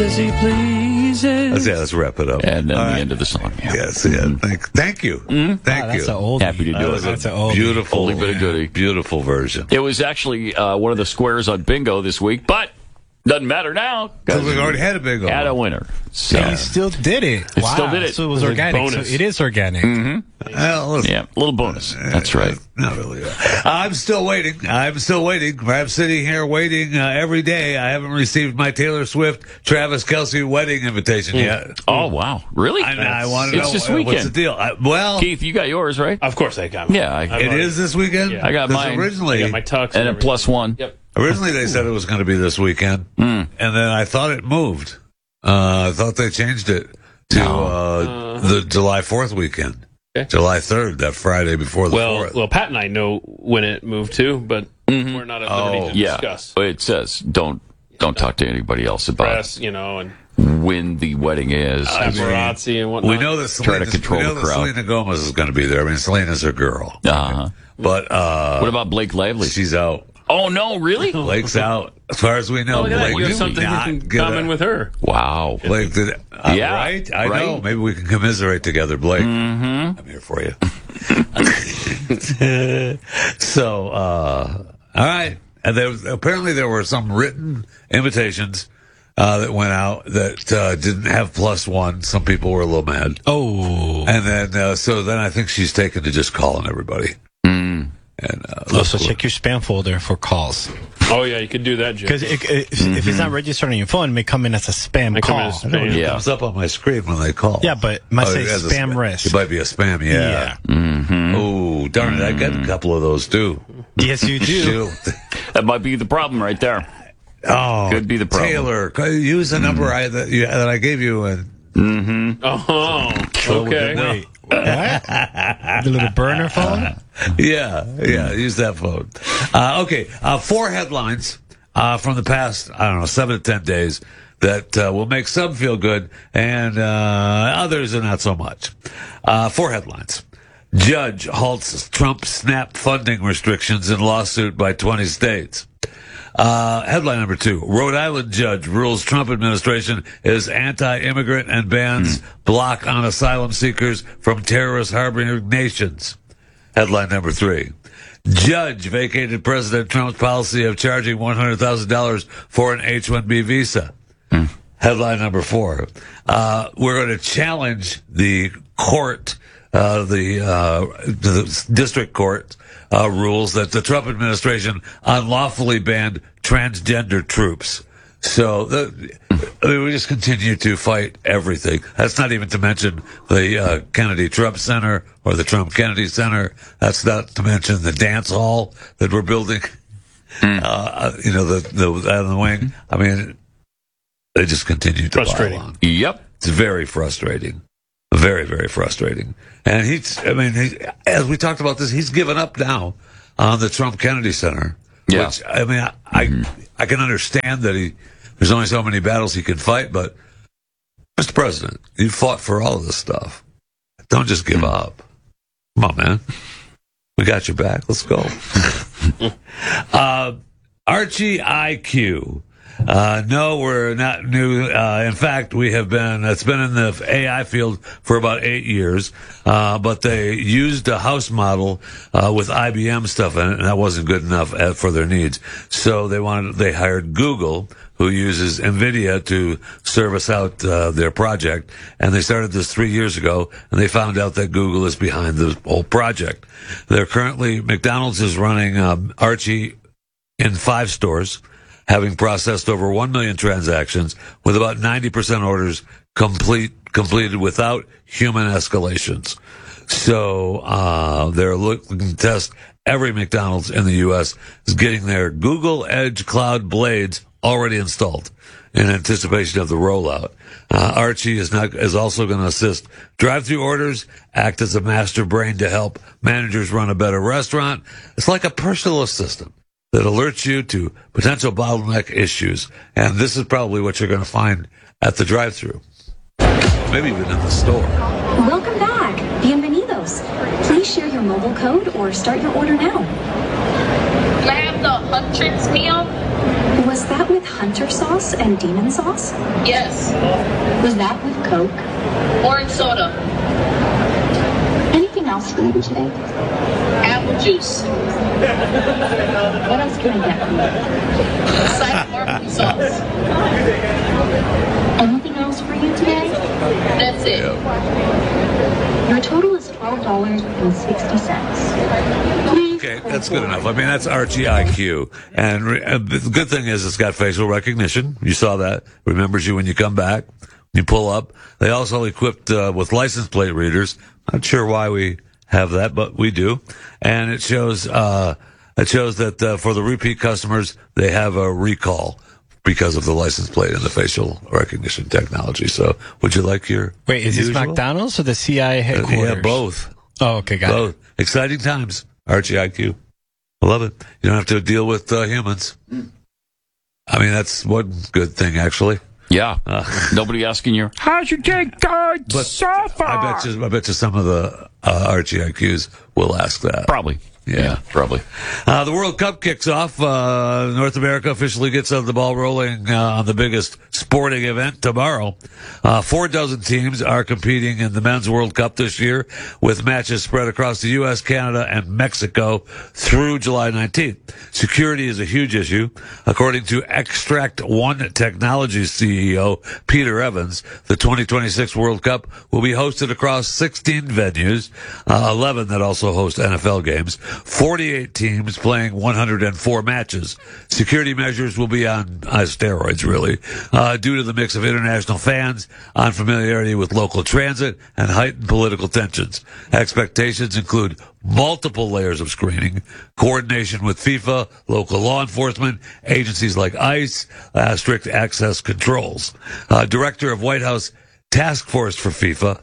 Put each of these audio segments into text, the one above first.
as he pleases. Let's wrap it up. And then All the right. end of the song. Yeah. Yes, yeah. Thank you. Thank That's you. an old. Happy to do it. That's an old. Beautiful, Oldie but a goodie. beautiful version. It was actually one of the squares on bingo this week, but doesn't matter now. Because we already had a big one. Had a winner. So, And he still did it. It still did it. So it was It was a organic. So bonus. it is organic. Well, listen, yeah, a little bonus. That's right. Not really. I'm still waiting. I'm sitting here waiting every day. I haven't received my Taylor Swift, Travis Kelce wedding invitation yet. Oh, wow. Really? I want to know It's this what's weekend. the deal. Well, Keith, you got yours, right? Of course I got. Yeah. it is this weekend. Yeah. I got 'Cause mine. Originally, I got my tux And a everything. +1. Yep. Originally, they said it was going to be this weekend, and then I thought it moved. I thought they changed it to the July 4th weekend, Okay. July 3rd, that Friday before the 4th. Well, Pat and I know when it moved to, but we're not at liberty to Yeah. discuss. It says don't talk to anybody else about Press, and when the wedding is. paparazzi and whatnot. We know that Try to control the crowd. Selena Gomez is going to be there. I mean, Selena's her girl, Uh-huh. but What about Blake Lively? she's out. Oh, no, really? Blake's out. As far as we know, Oh, look at that. Blake You have did something not in get common with her. Wow. Blake did. Yeah, right. I right. know. Maybe we can commiserate together, Blake. I'm here for you. So, all right. And apparently there were some written invitations that went out that didn't have +1. Some people were a little mad. Oh. And then, so then I think she's taken to just calling everybody. And So check your spam folder for calls. Oh yeah, you could do that, Jim. Because if it's not registered on your phone, it may come in as a spam May come in call. as spam. it Yeah. comes up on my screen when they call. Yeah, but it might say as a spam risk. It might be a spam, yeah. Oh, darn it. I got a couple of those too. Yes, you do. Shoot. That might be the problem right there. Oh, Could be the problem. Taylor, use the number that I gave you. And Oh, okay. Wait. What? The little burner phone? yeah, use that phone. Okay, 4 headlines from the past, 7 to 10 days that will make some feel good and others are not so much. 4 headlines. Judge halts Trump SNAP funding restrictions in lawsuit by 20 states. Headline number 2. Rhode Island judge rules Trump administration is anti-immigrant and bans block on asylum seekers from terrorist harboring nations. Headline number 3. Judge vacated President Trump's policy of charging $100,000 for an H-1B visa. Headline number 4. We're going to challenge the court, the district court, rules that the Trump administration unlawfully banned transgender troops. So we just continue to fight everything. That's not even to mention the Kennedy Trump Center or the Trump Kennedy Center. That's not to mention the dance hall that we're building. The out of the wing. I mean, they just continue to Frustrating. pile on. Yep. It's very frustrating. Very, very frustrating. And as we talked about this, he's given up now on the Trump Kennedy Center. Yeah. Which, I can understand that there's only so many battles he can fight, but Mr. President, you fought for all of this stuff. Don't just give up. Come on, man. We got your back. Let's go. Archie IQ. No, we're not new. In fact, it's been in the AI field for about 8 years. But they used a house model, with IBM stuff in it, and that wasn't good enough for their needs. So they hired Google, who uses NVIDIA to service out, their project. And they started this 3 years ago, and they found out that Google is behind the whole project. McDonald's is running, Archie in 5 stores, having processed over 1 million transactions, with about 90% orders completed without human escalations. So they're looking to test every McDonald's in the U.S. is getting their Google Edge Cloud blades already installed in anticipation of the rollout. Archie is also going to assist drive-through orders, act as a master brain to help managers run a better restaurant. It's like a personal assistant that alerts you to potential bottleneck issues. And this is probably what you're going to find at the drive-thru. Maybe even in the store. Welcome back. Bienvenidos. Please share your mobile code or start your order now. Can I have the Huntrix meal? Was that with hunter sauce and demon sauce? Yes. Was that with Coke? Orange soda. Anything else for you today? Apple juice. What else can I get for you? Side of barbecue sauce. Anything else for you today? That's it. Your total is $12.60. Please. Okay, that's good enough. I mean, that's Archie IQ. And the good thing is it's got facial recognition. You saw that. Remembers you when you come back. You pull up. They also equipped with license plate readers. Not sure why we have that, but we do. And it shows that for the repeat customers, they have a recall because of the license plate and the facial recognition technology. So, would you like your Wait, is this usual? McDonald's or the CIA headquarters? Yeah, both. Oh, okay, got Both. Exciting times. Archie IQ. I love it. You don't have to deal with humans. I mean, that's one good thing, actually. Yeah. Nobody asking you, how'd you take that But so far? I bet you some of the Archie IQs will ask that. Probably. Yeah. Probably. The World Cup kicks off. North America officially gets the ball rolling on the biggest sporting event tomorrow. 4 dozen teams are competing in the Men's World Cup this year, with matches spread across the U.S., Canada, and Mexico through July 19th. Security is a huge issue. According to Extract One Technologies CEO Peter Evans, the 2026 World Cup will be hosted across 16 venues, 11 that also host NFL games. 48 teams playing 104 matches. Security measures will be on steroids, really, due to the mix of international fans, unfamiliarity with local transit, and heightened political tensions. Expectations include multiple layers of screening, coordination with FIFA, local law enforcement, agencies like ICE, strict access controls. Director of White House Task Force for FIFA,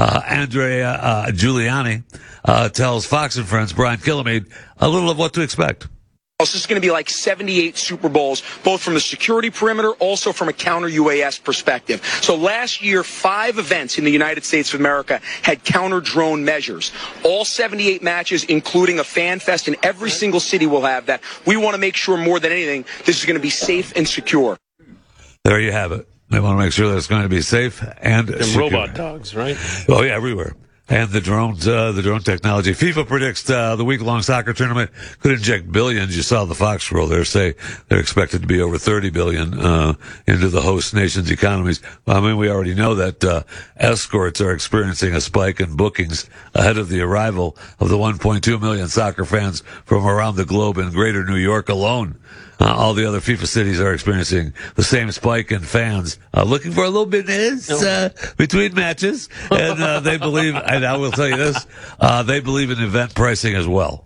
Andrea Giuliani, tells Fox and Friends' Brian Kilmeade a little of what to expect. This is going to be like 78 Super Bowls, both from the security perimeter, also from a counter-UAS perspective. So last year, 5 events in the United States of America had counter-drone measures. All 78 matches, including a fan fest, and every single city will have that. We want to make sure more than anything, this is going to be safe and secure. There you have it. They want to make sure that it's going to be safe and secure. Robot dogs, right? Oh, yeah, everywhere. And the drones, the drone technology. FIFA predicts the week-long soccer tournament could inject billions. You saw the Fox scroll there say they're expected to be over 30 billion into the host nations' economies. I mean, we already know that escorts are experiencing a spike in bookings ahead of the arrival of the 1.2 million soccer fans from around the globe in greater New York alone. All the other FIFA cities are experiencing the same spike in fans looking for a little business between matches. And they believe, and I will tell you this, they believe in event pricing as well.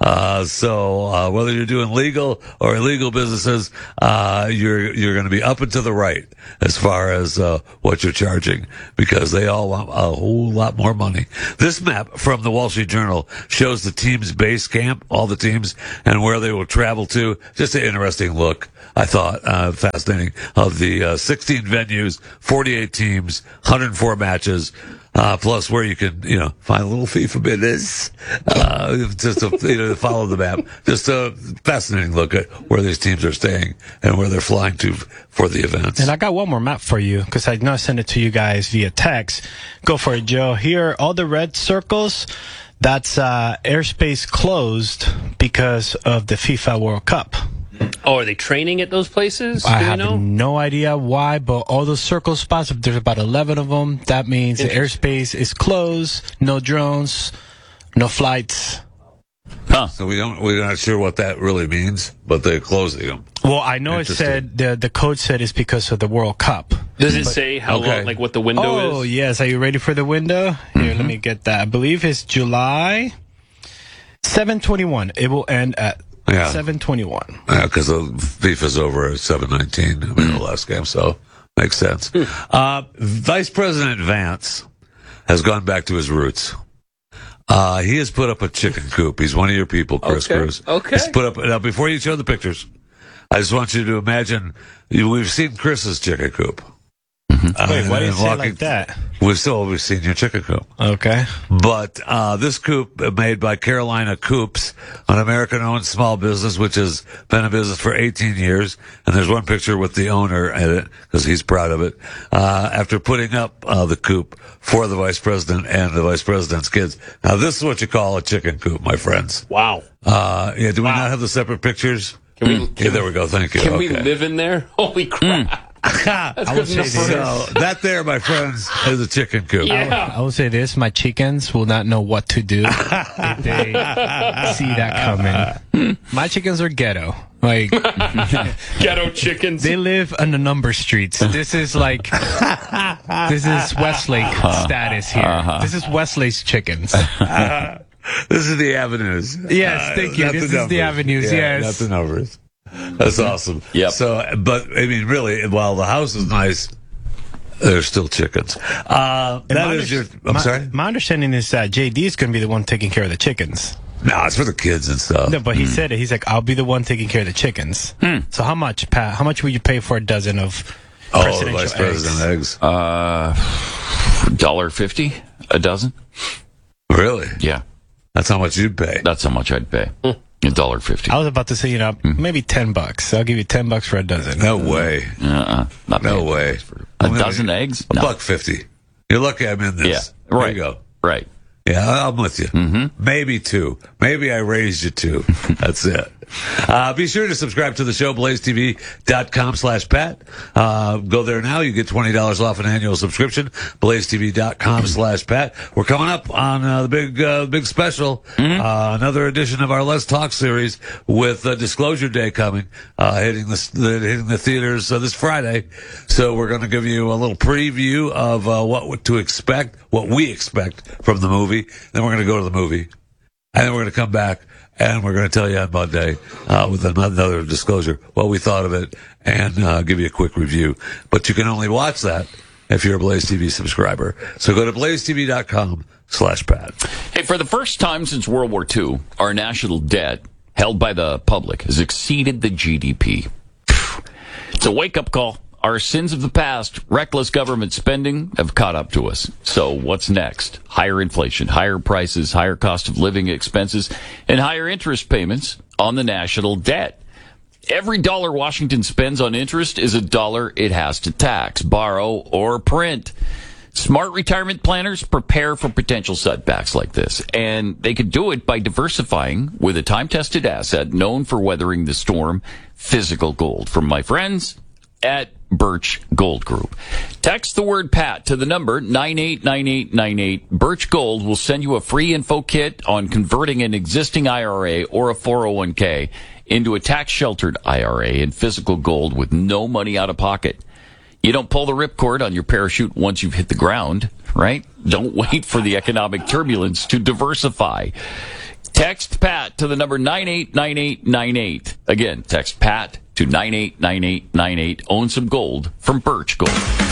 So whether you're doing legal or illegal businesses, you're going to be up and to the right as far as what you're charging, because they all want a whole lot more money. This map from the Wall Street Journal shows the team's base camp, all the teams, and where they will travel to. Just an interesting look, I thought, fascinating, of the 16 venues, 48 teams, 104 matches. Plus where you can, find a little FIFA business, just to, follow the map. Just a fascinating look at where these teams are staying and where they're flying to for the events. And I got one more map for you, because I know I sent it to you guys via text. Go for it, Joe. Here, all the red circles, that's airspace closed because of the FIFA World Cup. Oh, are they training at those places? I Do we have know? no idea why, but all those circle spots, there's about 11 of them. That means the airspace is closed, no drones, no flights. So we're not sure what that really means, but they're closing them. Well, I know it said, the code said it's because of the World Cup. Does it say how long, like what the window is? Oh, yes. Are you ready for the window? Here, let me get that. I believe it's July 7/21. It will end at 7/21. Yeah, because FIFA's over at 7/19. I mean, the last game, so makes sense. Vice President Vance has gone back to his roots. He has put up a chicken coop. He's one of your people, Chris Cruz. Okay. He's put up, now before you show the pictures, I just want you to imagine, we've seen Chris's chicken coop. Wait, why do you say it like that? We've seen your chicken coop. Okay. But this coop made by Carolina Coops, an American-owned small business which has been in business for 18 years. And there's one picture with the owner in it because he's proud of it. After putting up the coop for the vice president and the vice president's kids. Now, this is what you call a chicken coop, my friends. Wow. Do we not have the separate pictures? There we go. Thank you. Can we live in there? Holy crap. That's I good would say enough for this. us. So that there, my friends, is a chicken coop. Yeah. I will say this: my chickens will not know what to do if they see that coming. My chickens are ghetto. Like Ghetto chickens. they live on the number streets. This is like this is Westlake status here. This is Westlake's chickens. This is the avenues. Yes, thank you. Not This the is the numbers. avenues, Yeah, yes. not the numbers. That's awesome. Yep. So, but I mean, really, while the house is nice, there's still chickens. That is your. I'm sorry. My understanding is that JD is going to be the one taking care of the chickens. No, it's for the kids and stuff. No, but he said it. He's like, I'll be the one taking care of the chickens. So how much, Pat? How much would you pay for a dozen of Oh, presidential vice president eggs. $1.50 a dozen. Really? Yeah, That's how much you'd pay. that's how much I'd pay. $1.50. I was about to say, maybe $10. I'll give you $10 for a dozen. No way. Not No paying way. a dozen eggs. A $1.50. You're lucky I'm in this. Yeah, There right. you go. Right. Yeah, I'm with you. Maybe 2. Maybe I raised you 2. That's it. Be sure to subscribe to the show, blazetv.com/Pat. Go there now. You get $20 off an annual subscription, blazetv.com/Pat. We're coming up on the big special, another edition of our Let's Talk series with Disclosure Day coming, hitting the theaters this Friday. So we're going to give you a little preview of what to expect, what we expect from the movie. Then we're going to go to the movie. And then we're going to come back and we're going to tell you on Monday with another disclosure what we thought of it and give you a quick review. But you can only watch that if you're a Blaze TV subscriber. So go to blazetv.com/Pat. Hey, for the first time since World War II, our national debt held by the public has exceeded the GDP. It's a wake-up call. Our sins of the past, reckless government spending, have caught up to us. So what's next? Higher inflation, higher prices, higher cost of living expenses, and higher interest payments on the national debt. Every dollar Washington spends on interest is a dollar it has to tax, borrow, or print. Smart retirement planners prepare for potential setbacks like this, and they could do it by diversifying with a time-tested asset known for weathering the storm, physical gold. From my friends at Birch Gold Group. Text the word PAT to the number 989898. Birch Gold will send you a free info kit on converting an existing IRA or a 401k into a tax-sheltered IRA in physical gold with no money out of pocket. You don't pull the ripcord on your parachute once you've hit the ground, right? Don't wait for the economic turbulence to diversify. Text PAT to the number 989898. Again, text PAT to 989898. Own some gold from Birch Gold.